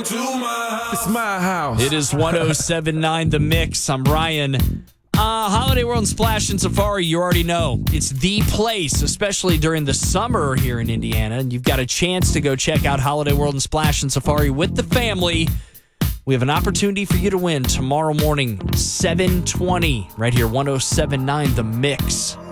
It's my house. It is 107.9 The Mix. I'm Ryan. Holiday World and Splash and Safari, you already know. It's the place, especially during the summer here in Indiana. And you've got a chance to go check out Holiday World and Splash and Safari with the family. We have an opportunity for you to win tomorrow morning, 7:20, right here, 107.9 The Mix.